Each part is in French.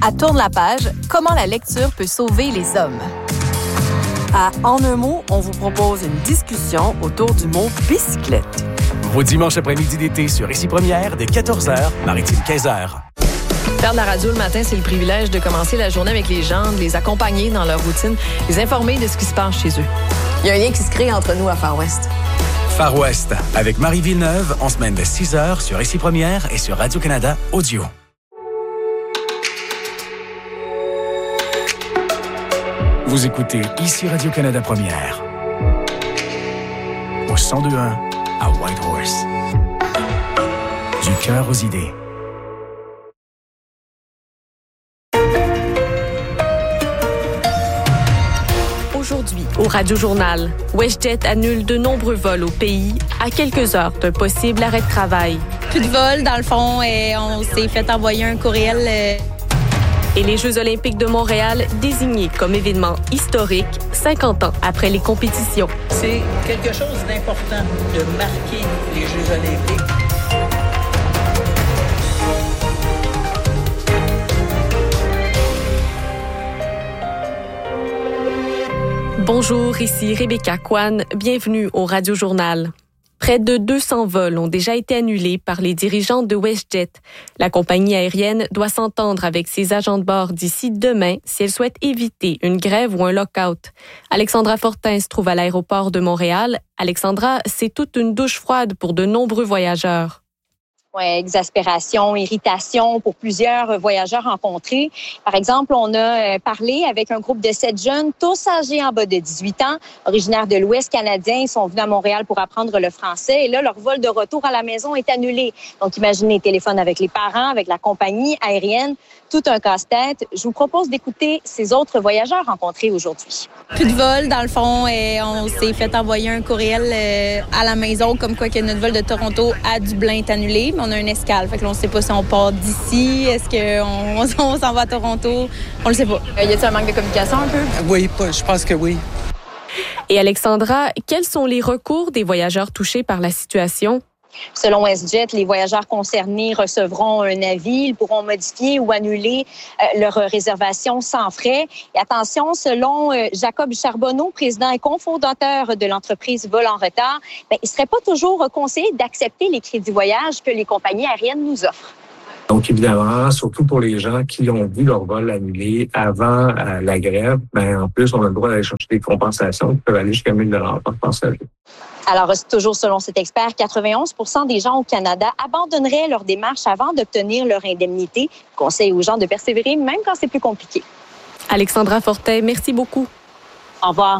À Tourne la page, comment la lecture peut sauver les hommes. À En un mot, on vous propose une discussion autour du mot bicyclette. Vos dimanches après-midi d'été sur Ici Première, dès 14h, Maritime 15h. Faire de la radio le matin, c'est le privilège de commencer la journée avec les gens, de les accompagner dans leur routine, les informer de ce qui se passe chez eux. Il y a un lien qui se crée entre nous à Far West. Far West, avec Marie Villeneuve, en semaine de 6h sur Ici Première et sur Radio-Canada Audio. Vous écoutez Ici Radio-Canada Première. Au 102.1 à Whitehorse. Du cœur aux idées. Aujourd'hui, au Radio-Journal, WestJet annule de nombreux vols au pays à quelques heures d'un possible arrêt de travail. Plus de vols, dans le fond, et on s'est fait envoyer un courriel. Et les Jeux olympiques de Montréal désignés comme événement historique 50 ans après les compétitions. C'est quelque chose d'important de marquer les Jeux olympiques. Bonjour, ici Rebecca Kwan. Bienvenue au Radio-Journal. Près de 200 vols ont déjà été annulés par les dirigeants de WestJet. La compagnie aérienne doit s'entendre avec ses agents de bord d'ici demain si elle souhaite éviter une grève ou un lock-out. Alexandra Fortin se trouve à l'aéroport de Montréal. Alexandra, c'est toute une douche froide pour de nombreux voyageurs. Ouais, exaspération, irritation pour plusieurs voyageurs rencontrés. Par exemple, on a parlé avec un groupe de 7 jeunes, tous âgés en bas de 18 ans, originaires de l'Ouest canadien. Ils sont venus à Montréal pour apprendre le français. Et là, leur vol de retour à la maison est annulé. Donc, imaginez, téléphone avec les parents, avec la compagnie aérienne, tout un casse-tête. Je vous propose d'écouter ces autres voyageurs rencontrés aujourd'hui. Plus de vols, dans le fond, et on s'est fait envoyer un courriel à la maison comme quoi que notre vol de Toronto à Dublin est annulé. On a une escale, fait que là, on ne sait pas si on part d'ici, est-ce qu'on s'en va à Toronto, on le sait pas. Y a-t-il un manque de communication un peu? Oui, je pense que oui. Et Alexandra, quels sont les recours des voyageurs touchés par la situation? Selon WestJet, les voyageurs concernés recevront un avis. Ils pourront modifier ou annuler leur réservation sans frais. Et attention, selon Jacob Charbonneau, président et cofondateur de l'entreprise Vol en retard, il ne serait pas toujours conseillé d'accepter les crédits voyage que les compagnies aériennes nous offrent. Donc, évidemment, surtout pour les gens qui ont vu leur vol annulé avant la grève, en plus, on a le droit d'aller chercher des compensations qui peuvent aller jusqu'à 1 000 $ par passager. Alors, toujours selon cet expert, 91% des gens au Canada abandonneraient leur démarche avant d'obtenir leur indemnité. Conseil aux gens de persévérer, même quand c'est plus compliqué. Alexandra Fortin, merci beaucoup. Au revoir.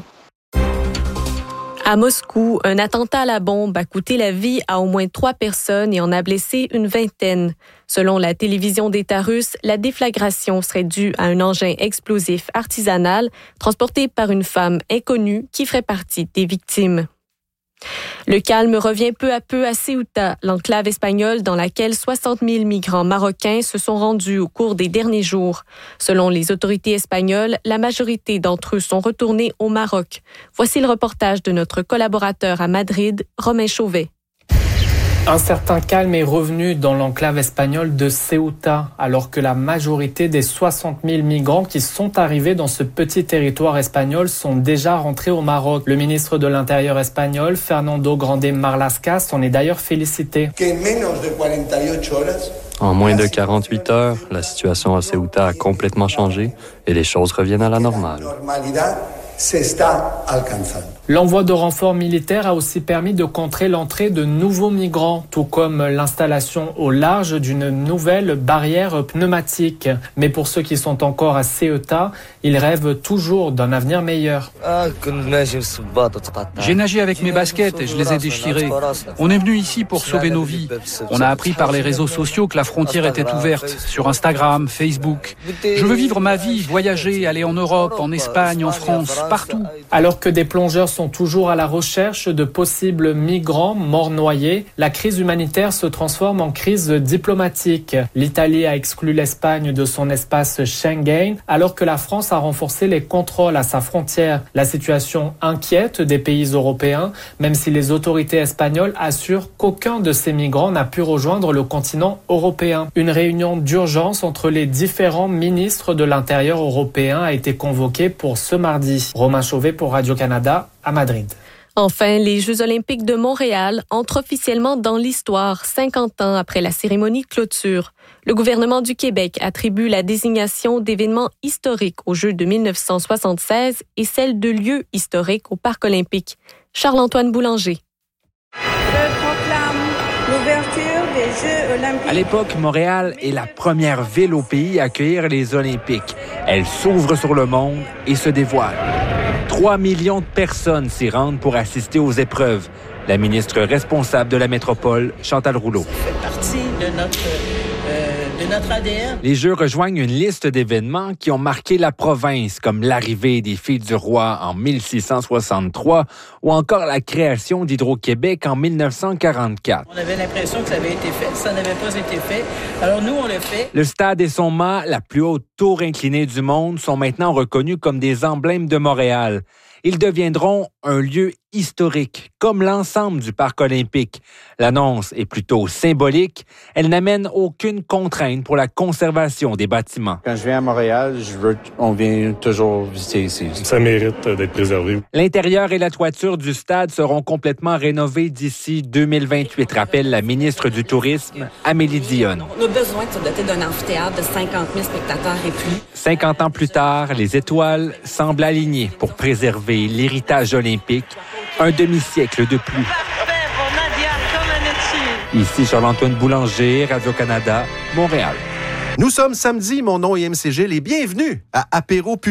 À Moscou, un attentat à la bombe a coûté la vie à au moins 3 personnes et en a blessé une vingtaine. Selon la télévision d'État russe, la déflagration serait due à un engin explosif artisanal transporté par une femme inconnue qui ferait partie des victimes. Le calme revient peu à peu à Ceuta, l'enclave espagnole dans laquelle 60 000 migrants marocains se sont rendus au cours des derniers jours. Selon les autorités espagnoles, la majorité d'entre eux sont retournés au Maroc. Voici le reportage de notre collaborateur à Madrid, Romain Chauvet. Un certain calme est revenu dans l'enclave espagnole de Ceuta, alors que la majorité des 60 000 migrants qui sont arrivés dans ce petit territoire espagnol sont déjà rentrés au Maroc. Le ministre de l'Intérieur espagnol, Fernando Grande Marlaska, s'en est d'ailleurs félicité. En moins de 48 heures, la situation à Ceuta a complètement changé et les choses reviennent à la normale. L'envoi de renforts militaires a aussi permis de contrer l'entrée de nouveaux migrants, tout comme l'installation au large d'une nouvelle barrière pneumatique. Mais pour ceux qui sont encore à Ceuta, ils rêvent toujours d'un avenir meilleur. J'ai nagé avec mes baskets et je les ai déchirées. On est venu ici pour sauver nos vies. On a appris par les réseaux sociaux que la frontière était ouverte, sur Instagram, Facebook. Je veux vivre ma vie, voyager, aller en Europe, en Espagne, en France, partout. Alors que des plongeurs sont toujours à la recherche de possibles migrants morts noyés. La crise humanitaire se transforme en crise diplomatique. L'Italie a exclu l'Espagne de son espace Schengen, alors que la France a renforcé les contrôles à sa frontière. La situation inquiète des pays européens, même si les autorités espagnoles assurent qu'aucun de ces migrants n'a pu rejoindre le continent européen. Une réunion d'urgence entre les différents ministres de l'Intérieur européen a été convoquée pour ce mardi. Romain Chauvet pour Radio-Canada à Madrid. Enfin, les Jeux olympiques de Montréal entrent officiellement dans l'histoire 50 ans après la cérémonie de clôture. Le gouvernement du Québec attribue la désignation d'événements historiques aux Jeux de 1976 et celle de lieux historiques au Parc olympique. Charles-Antoine Boulanger. Je proclame l'ouverture des Jeux olympiques. À l'époque, Montréal est la première ville au pays à accueillir les Olympiques. Elle s'ouvre sur le monde et se dévoile. 3 millions de personnes s'y rendent pour assister aux épreuves. La ministre responsable de la métropole, Chantal Rouleau. Ça fait partie de notre ADN. Les Jeux rejoignent une liste d'événements qui ont marqué la province, comme l'arrivée des Filles du Roi en 1663 ou encore la création d'Hydro-Québec en 1944. On avait l'impression que ça avait été fait. Ça n'avait pas été fait. Alors nous, on le fait. Le stade et son mât, la plus haute tour inclinée du monde, sont maintenant reconnus comme des emblèmes de Montréal. Ils deviendront un lieu historique, comme l'ensemble du Parc olympique. L'annonce est plutôt symbolique. Elle n'amène aucune contrainte pour la conservation des bâtiments. Quand je viens à Montréal, on vient toujours visiter ici. Ça mérite d'être préservé. L'intérieur et la toiture du stade seront complètement rénovés d'ici 2028, rappelle la ministre du Tourisme, Amélie Dionne. On a besoin de se doter d'un amphithéâtre de 50 000 spectateurs et plus. 50 ans plus tard, les étoiles semblent alignées pour préserver l'héritage olympique, un demi-siècle de plus. Ici Charles-Antoine Boulanger, Radio-Canada, Montréal. Nous sommes samedi, mon nom est MC Gilles et bienvenue à Apéro Public.